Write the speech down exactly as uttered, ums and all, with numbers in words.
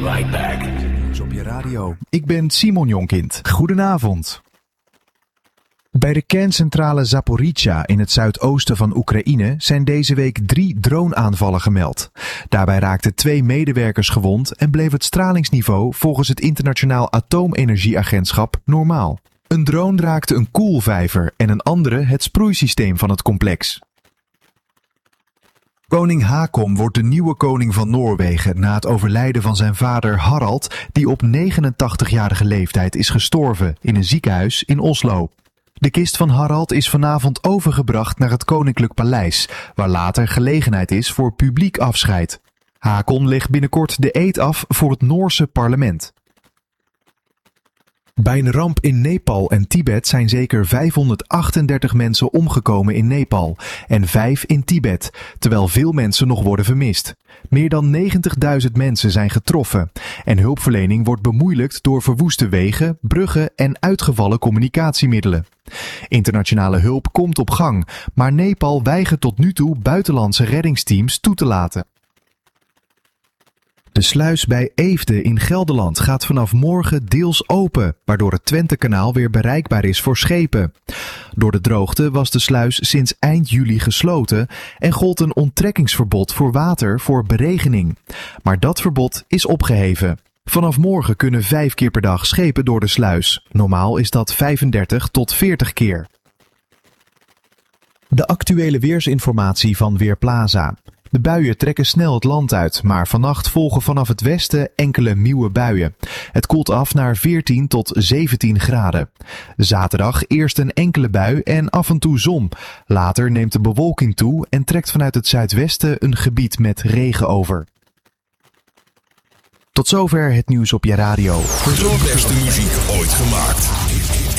right back. Nieuws op je radio. Ik ben Simon Jonkind. Goedenavond. Bij de kerncentrale Zaporizhzhia in het zuidoosten van Oekraïne zijn deze week drie droneaanvallen gemeld. Daarbij raakten twee medewerkers gewond en bleef het stralingsniveau volgens het Internationaal Atoomenergieagentschap normaal. Een drone raakte een koelvijver en een andere het sproeisysteem van het complex. Koning Haakon wordt de nieuwe koning van Noorwegen na het overlijden van zijn vader Harald, die op negenentachtigjarige leeftijd is gestorven in een ziekenhuis in Oslo. De kist van Harald is vanavond overgebracht naar het Koninklijk Paleis, waar later gelegenheid is voor publiek afscheid. Haakon legt binnenkort de eed af voor het Noorse parlement. Bij een ramp in Nepal en Tibet zijn zeker vijfhonderdachtendertig mensen omgekomen in Nepal en vijf in Tibet, terwijl veel mensen nog worden vermist. Meer dan negentigduizend mensen zijn getroffen en hulpverlening wordt bemoeilijkt door verwoeste wegen, bruggen en uitgevallen communicatiemiddelen. Internationale hulp komt op gang, maar Nepal weigert tot nu toe buitenlandse reddingsteams toe te laten. De sluis bij Eefde in Gelderland gaat vanaf morgen deels open, waardoor het Twentekanaal weer bereikbaar is voor schepen. Door de droogte was de sluis sinds eind juli gesloten en gold een onttrekkingsverbod voor water voor beregening. Maar dat verbod is opgeheven. Vanaf morgen kunnen vijf keer per dag schepen door de sluis. Normaal is dat vijfendertig tot veertig keer. De actuele weersinformatie van Weerplaza. De buien trekken snel het land uit, maar vannacht volgen vanaf het westen enkele nieuwe buien. Het koelt af naar veertien tot zeventien graden. Zaterdag eerst een enkele bui en af en toe zon. Later neemt de bewolking toe en trekt vanuit het zuidwesten een gebied met regen over. Tot zover het nieuws op je radio. De beste muziek ooit gemaakt.